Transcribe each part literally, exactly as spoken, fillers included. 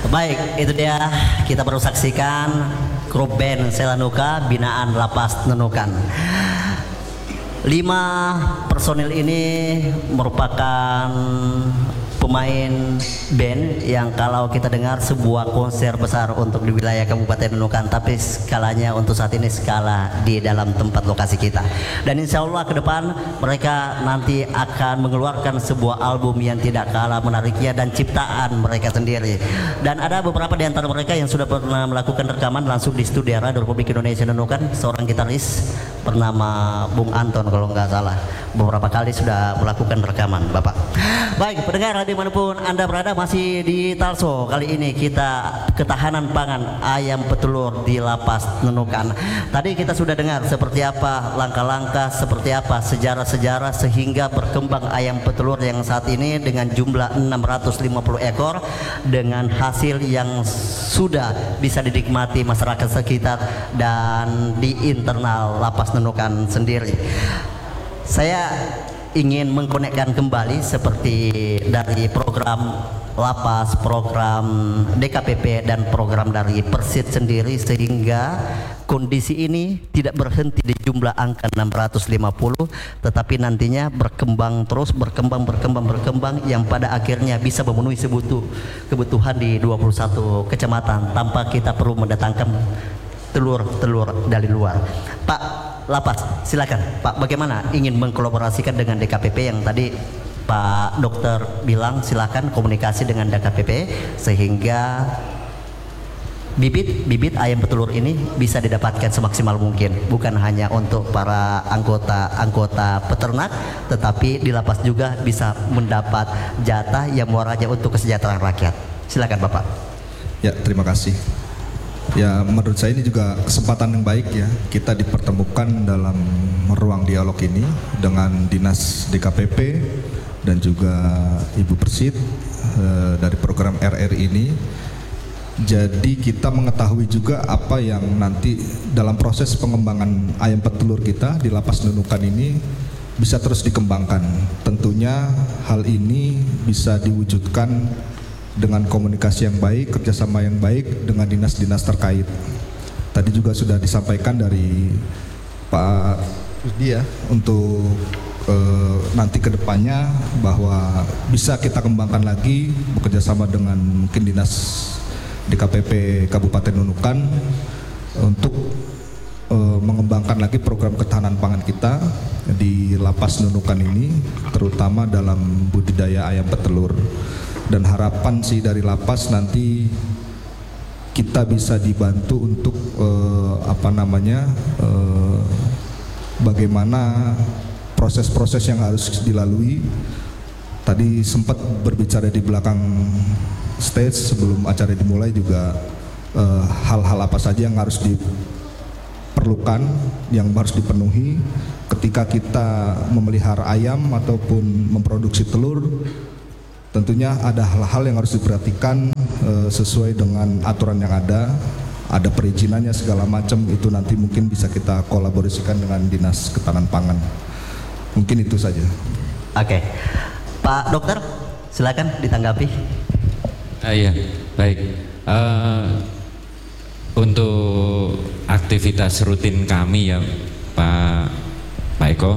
Baik, itu dia kita baru saksikan grup band Selanuka binaan Lapas Nunukan. Lima personil ini merupakan pemain band yang kalau kita dengar sebuah konser besar untuk di wilayah Kabupaten Nunukan, tapi skalanya untuk saat ini skala di dalam tempat lokasi kita. Dan insya Allah ke depan mereka nanti akan mengeluarkan sebuah album yang tidak kalah menariknya dan ciptaan mereka sendiri. Dan ada beberapa di antara mereka yang sudah pernah melakukan rekaman langsung di studio Radio Republik Indonesia Nunukan. Seorang gitaris bernama Bung Anton kalau nggak salah, beberapa kali sudah melakukan rekaman Bapak. Baik, pendengar dimanapun Anda berada, masih di Talso. Kali ini kita ketahanan pangan ayam petelur di Lapas Nunukan. Tadi kita sudah dengar seperti apa langkah-langkah, seperti apa sejarah-sejarah sehingga berkembang ayam petelur yang saat ini dengan jumlah enam ratus lima puluh ekor dengan hasil yang sudah bisa dinikmati masyarakat sekitar dan di internal Lapas Nunukan sendiri. Saya ingin mengkonekkan kembali seperti dari program Lapas, program D K P P dan program dari Persit sendiri, sehingga kondisi ini tidak berhenti di jumlah angka enam ratus lima puluh, tetapi nantinya berkembang terus, berkembang, berkembang, berkembang yang pada akhirnya bisa memenuhi sebutu kebutuhan di dua puluh satu kecamatan tanpa kita perlu mendatangkan telur-telur dari luar. Pak Lapas, silakan Pak, bagaimana ingin mengkolaborasikan dengan D K P P yang tadi Pak Dokter bilang silakan komunikasi dengan D K P P sehingga bibit-bibit ayam petelur ini bisa didapatkan semaksimal mungkin, bukan hanya untuk para anggota-anggota peternak, tetapi di lapas juga bisa mendapat jatah yang muaranya untuk kesejahteraan rakyat. Silakan Bapak. Ya, terima kasih. Ya, menurut saya ini juga kesempatan yang baik ya, kita dipertemukan dalam ruang dialog ini dengan Dinas D K P P dan juga Ibu Persit eh, dari program R R ini. Jadi kita mengetahui juga apa yang nanti dalam proses pengembangan ayam petelur kita di Lapas Nunukan ini bisa terus dikembangkan. Tentunya hal ini bisa diwujudkan dengan komunikasi yang baik, kerjasama yang baik dengan dinas-dinas terkait. Tadi juga sudah disampaikan dari Pak Rusdi ya, untuk e, nanti kedepannya bahwa bisa kita kembangkan lagi bekerjasama dengan mungkin dinas D K P P Kabupaten Nunukan untuk e, mengembangkan lagi program ketahanan pangan kita di Lapas Nunukan ini, terutama dalam budidaya ayam petelur. Dan harapan sih dari lapas nanti kita bisa dibantu untuk eh, apa namanya eh, bagaimana proses-proses yang harus dilalui. Tadi sempat berbicara di belakang stage sebelum acara dimulai juga eh, hal-hal apa saja yang harus diperlukan, yang harus dipenuhi ketika kita memelihara ayam ataupun memproduksi telur. Tentunya ada hal-hal yang harus diperhatikan e, sesuai dengan aturan yang ada, ada perizinannya segala macam, itu nanti mungkin bisa kita kolaborasikan dengan Dinas Ketahanan Pangan. Mungkin itu saja. Oke, Pak Dokter, silakan ditanggapi. Uh, iya, baik. Uh, untuk aktivitas rutin kami ya, Pak Pak Eko.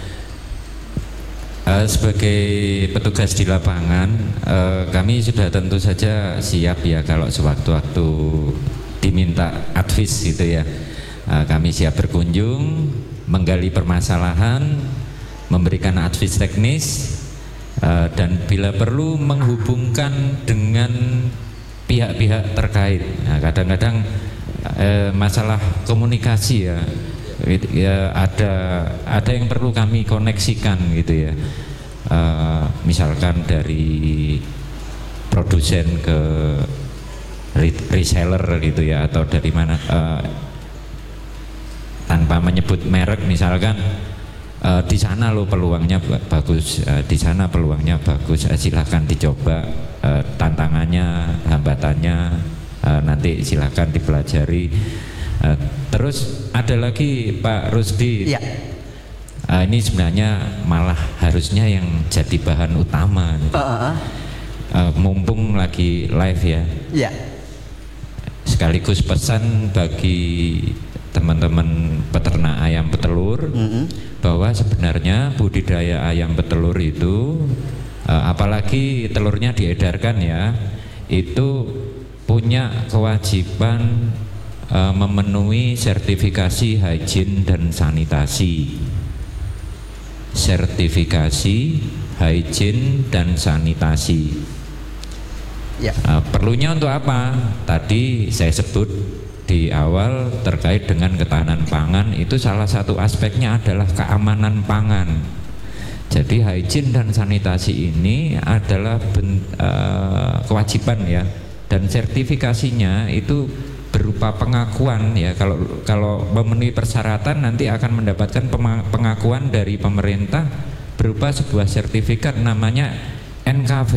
Uh, sebagai petugas di lapangan, uh, kami sudah tentu saja siap ya kalau sewaktu-waktu diminta advice gitu ya. Uh, kami siap berkunjung, menggali permasalahan, memberikan advice teknis, uh, dan bila perlu menghubungkan dengan pihak-pihak terkait. Nah, kadang-kadang uh, masalah komunikasi ya. Ya, ada ada yang perlu kami koneksikan gitu ya, uh, misalkan dari produsen ke reseller gitu ya, atau dari mana, uh, tanpa menyebut merek, misalkan uh, di sana lo peluangnya bagus, uh, di sana peluangnya bagus, uh, silahkan dicoba, uh, tantangannya, hambatannya, uh, nanti silahkan dipelajari. Uh, terus ada lagi Pak Rusdi, ya. uh, ini sebenarnya malah harusnya yang jadi bahan utama. Uh, uh, uh. uh, mumpung lagi live ya. Ya. Sekaligus pesan bagi teman-teman peternak ayam petelur mm-hmm. bahwa sebenarnya budidaya ayam petelur itu uh, apalagi telurnya diedarkan ya, itu punya kewajiban uh, memenuhi sertifikasi hygiene dan sanitasi. Sertifikasi hygiene dan sanitasi. Ya. Uh, perlunya untuk apa? Tadi saya sebut di awal terkait dengan ketahanan pangan, itu salah satu aspeknya adalah keamanan pangan. Jadi hygiene dan sanitasi ini adalah ben, uh, kewajiban ya, dan sertifikasinya itu berupa pengakuan ya. Kalau kalau memenuhi persyaratan nanti akan mendapatkan pengakuan dari pemerintah berupa sebuah sertifikat namanya N K V.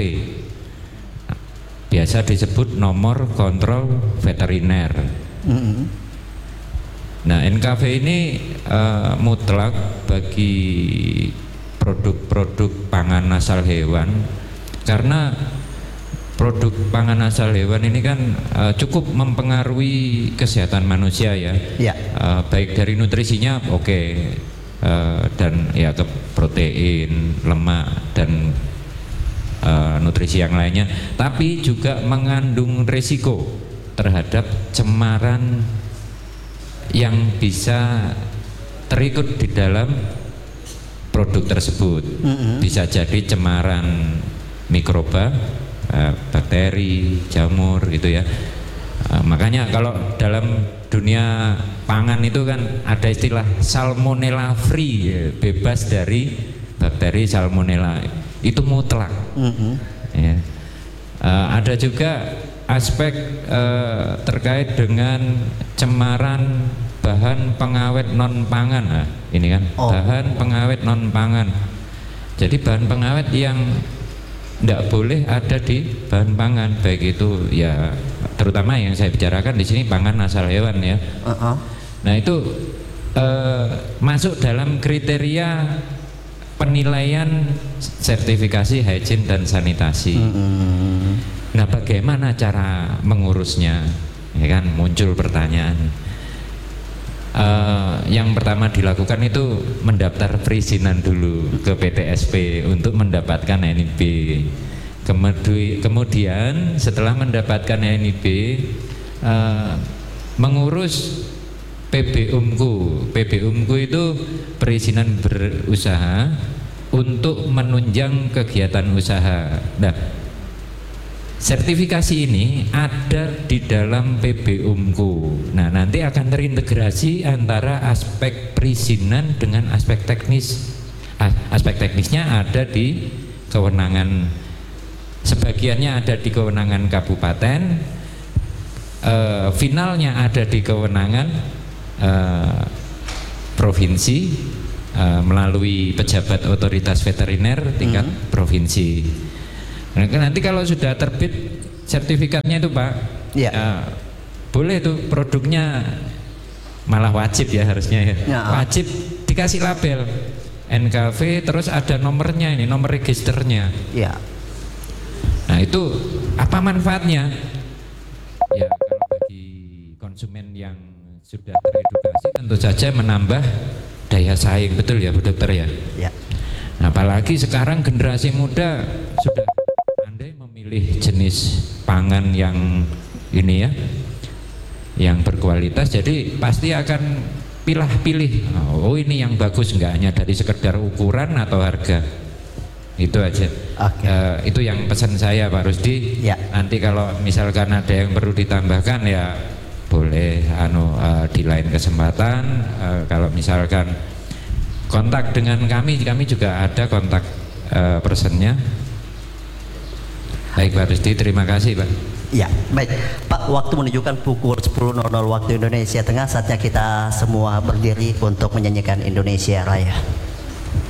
Biasa disebut nomor kontrol veteriner. Mm-hmm. Nah, N K V ini uh, mutlak bagi produk-produk pangan asal hewan, karena produk pangan asal hewan ini kan uh, cukup mempengaruhi kesehatan manusia ya, ya. Uh, baik dari nutrisinya oke, okay, uh, dan ya ke protein, lemak dan uh, nutrisi yang lainnya, tapi juga mengandung risiko terhadap cemaran yang bisa terikut di dalam produk tersebut. Mm-hmm. Bisa jadi cemaran mikroba, uh, bakteri, jamur gitu ya. Uh, makanya kalau dalam dunia pangan itu kan ada istilah salmonella free, ya, bebas dari bakteri salmonella, itu mutlak. Mm-hmm. Ya. Uh, ada juga aspek uh, terkait dengan cemaran bahan pengawet non pangan. Nah, ini kan oh. bahan pengawet non pangan. Jadi bahan pengawet yang tidak boleh ada di bahan pangan, baik itu ya terutama yang saya bicarakan di sini pangan asal hewan ya. Uh-uh. Nah itu uh, masuk dalam kriteria penilaian sertifikasi hygiene dan sanitasi. Mm-hmm. Nah, bagaimana cara mengurusnya? Ya kan, muncul pertanyaan. Uh, yang pertama dilakukan itu mendaftar perizinan dulu ke P T S P untuk mendapatkan N I B. Kemudi, kemudian setelah mendapatkan N I B, uh, mengurus P B U M K U. P B U M K U itu perizinan berusaha untuk menunjang kegiatan usaha. Nah, sertifikasi ini ada di dalam P B U M K U. Nah, nanti akan terintegrasi antara aspek perizinan dengan aspek teknis. Aspek teknisnya ada di kewenangan, sebagiannya ada di kewenangan kabupaten, e, finalnya ada di kewenangan e, provinsi e, melalui pejabat otoritas veteriner tingkat hmm. provinsi. Nah, nanti kalau sudah terbit sertifikatnya itu Pak, ya. uh, boleh tuh produknya, malah wajib ya harusnya ya, ya. Wajib dikasih label N K V, terus ada nomornya ini, nomor registernya. Ya. Nah itu apa manfaatnya? Ya kalau bagi konsumen yang sudah teredukasi tentu saja menambah daya saing, betul ya Bu Dokter ya. Ya. Nah, apalagi sekarang generasi muda sudah memilih jenis pangan yang ini ya, yang berkualitas, jadi pasti akan pilah-pilih. Oh ini yang bagus, nggak hanya dari sekedar ukuran atau harga. Itu aja. Okay. Uh, itu yang pesan saya Pak Rusdi. Ya. Nanti kalau misalkan ada yang perlu ditambahkan ya boleh anu uh, di lain kesempatan. Uh, kalau misalkan kontak dengan kami, kami juga ada kontak uh, personnya. Baik Pak Rusdi, terima kasih Pak. Ya, baik Pak, waktu menunjukkan pukul sepuluh nol nol waktu Indonesia Tengah, saatnya kita semua berdiri untuk menyanyikan Indonesia Raya.